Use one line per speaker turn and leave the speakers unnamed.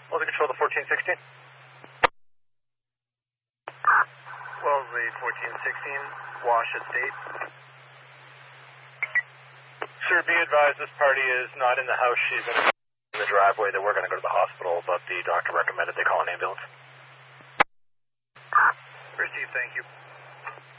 Wellesley Control to 1416.
Wellesley 1416, Wash Estate.
Sir, be advised this party is not in the house. She's in the driveway that we're going to go to the hospital, but the doctor recommended they call an ambulance.
Received, thank you.